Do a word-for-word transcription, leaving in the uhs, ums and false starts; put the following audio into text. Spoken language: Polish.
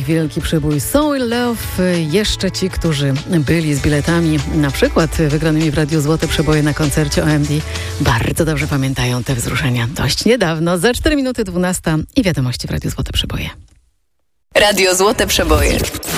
wielki przybój. So in Love. Jeszcze ci, którzy byli z biletami, na przykład wygranymi w Radiu Złote Przeboje na koncercie O M D, bardzo dobrze pamiętają te wzruszenia. Dość niedawno, za cztery minuty dwunasta i wiadomości w Radiu Złote Przeboje. Radio Złote Przeboje.